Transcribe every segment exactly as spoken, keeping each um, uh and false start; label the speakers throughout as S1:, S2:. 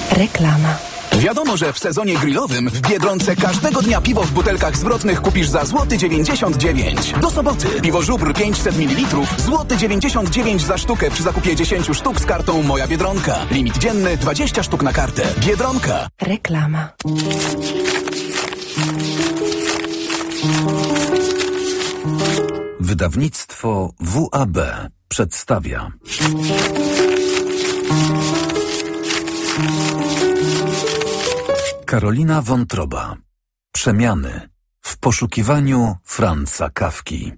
S1: Reklama.
S2: Wiadomo, że w sezonie grillowym w Biedronce każdego dnia piwo w butelkach zwrotnych kupisz za złoty dziewięćdziesiąt dziewięć. Do soboty piwo Żubr pięćset mililitrów, złoty dziewięćdziesiąt dziewięć za sztukę przy zakupie dziesięć sztuk z kartą Moja Biedronka. Limit dzienny dwadzieścia sztuk na kartę. Biedronka.
S1: Reklama.
S3: Wydawnictwo W A B przedstawia Karolina Wątroba. Przemiany w poszukiwaniu Franza Kafki.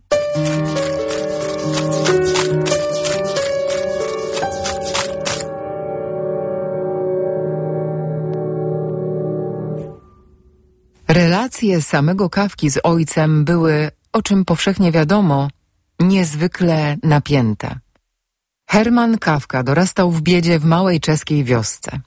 S4: Relacje samego Kafki z ojcem były, o czym powszechnie wiadomo, niezwykle napięte. Hermann Kafka dorastał w biedzie w małej czeskiej wiosce.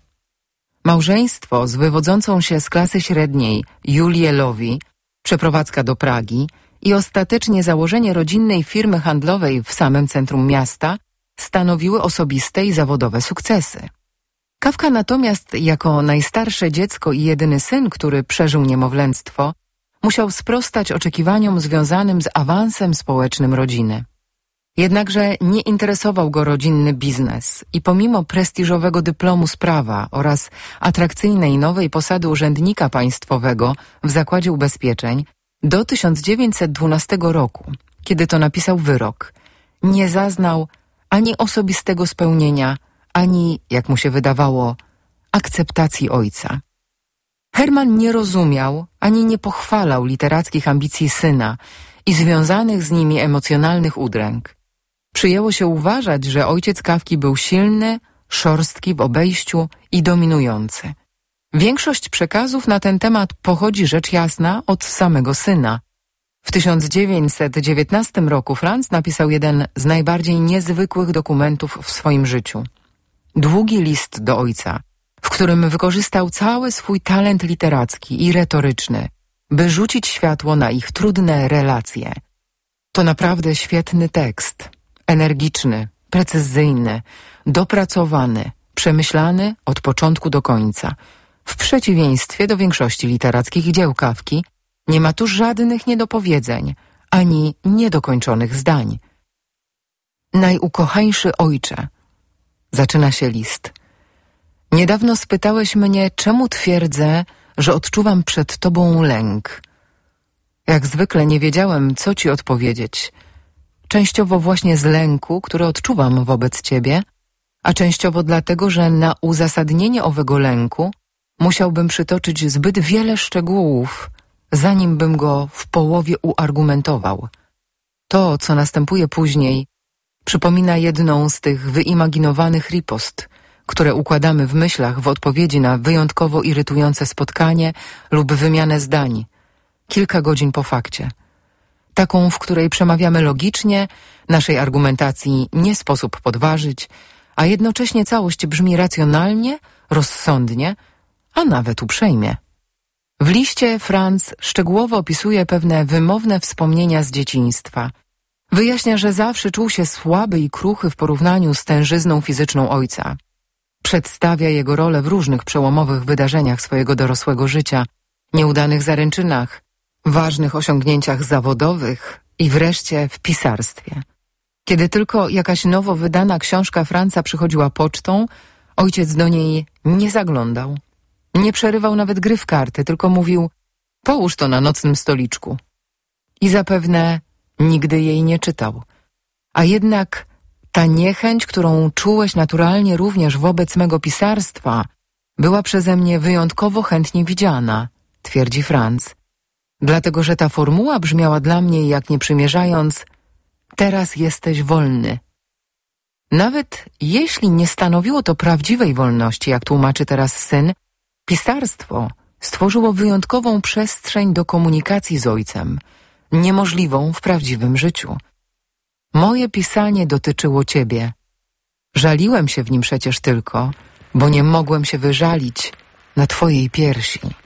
S4: Małżeństwo z wywodzącą się z klasy średniej Julię Lowi, przeprowadzka do Pragi i ostatecznie założenie rodzinnej firmy handlowej w samym centrum miasta stanowiły osobiste i zawodowe sukcesy. Kafka natomiast, jako najstarsze dziecko i jedyny syn, który przeżył niemowlęctwo, musiał sprostać oczekiwaniom związanym z awansem społecznym rodziny. Jednakże nie interesował go rodzinny biznes i pomimo prestiżowego dyplomu z prawa oraz atrakcyjnej nowej posady urzędnika państwowego w Zakładzie Ubezpieczeń, do tysiąc dziewięćset dwunastego roku, kiedy to napisał wyrok, nie zaznał ani osobistego spełnienia, ani, jak mu się wydawało, akceptacji ojca. Hermann nie rozumiał ani nie pochwalał literackich ambicji syna i związanych z nimi emocjonalnych udręk. Przyjęło się uważać, że ojciec Kafki był silny, szorstki w obejściu i dominujący. Większość przekazów na ten temat pochodzi rzecz jasna od samego syna. W tysiąc dziewięćset dziewiętnastym roku Franz napisał jeden z najbardziej niezwykłych dokumentów w swoim życiu. Długi list do ojca, w którym wykorzystał cały swój talent literacki i retoryczny, by rzucić światło na ich trudne relacje. To naprawdę świetny tekst, energiczny, precyzyjny, dopracowany, przemyślany od początku do końca. W przeciwieństwie do większości literackich dzieł Kafki nie ma tu żadnych niedopowiedzeń, ani niedokończonych zdań. Najukochańszy ojcze, zaczyna się list. Niedawno spytałeś mnie, czemu twierdzę, że odczuwam przed tobą lęk. Jak zwykle nie wiedziałem, co ci odpowiedzieć. Częściowo właśnie z lęku, który odczuwam wobec ciebie, a częściowo dlatego, że na uzasadnienie owego lęku musiałbym przytoczyć zbyt wiele szczegółów, zanim bym go w połowie uargumentował. To, co następuje później, przypomina jedną z tych wyimaginowanych ripost, które układamy w myślach w odpowiedzi na wyjątkowo irytujące spotkanie lub wymianę zdań, kilka godzin po fakcie. Taką, w której przemawiamy logicznie, naszej argumentacji nie sposób podważyć, a jednocześnie całość brzmi racjonalnie, rozsądnie, a nawet uprzejmie. W liście Franz szczegółowo opisuje pewne wymowne wspomnienia z dzieciństwa. Wyjaśnia, że zawsze czuł się słaby i kruchy w porównaniu z tężyzną fizyczną ojca. Przedstawia jego rolę w różnych przełomowych wydarzeniach swojego dorosłego życia, nieudanych zaręczynach, ważnych osiągnięciach zawodowych i wreszcie w pisarstwie. Kiedy tylko jakaś nowo wydana książka Franza przychodziła pocztą, ojciec do niej nie zaglądał. Nie przerywał nawet gry w karty, tylko mówił: połóż to na nocnym stoliczku. I zapewne nigdy jej nie czytał. A jednak ta niechęć, którą czułeś naturalnie również wobec mego pisarstwa, była przeze mnie wyjątkowo chętnie widziana, twierdzi Franz. Dlatego, że ta formuła brzmiała dla mnie, jak nie przymierzając: teraz jesteś wolny. Nawet jeśli nie stanowiło to prawdziwej wolności, jak tłumaczy teraz syn, pisarstwo stworzyło wyjątkową przestrzeń do komunikacji z ojcem, niemożliwą w prawdziwym życiu. Moje pisanie dotyczyło ciebie. Żaliłem się w nim przecież tylko, bo nie mogłem się wyżalić na twojej piersi.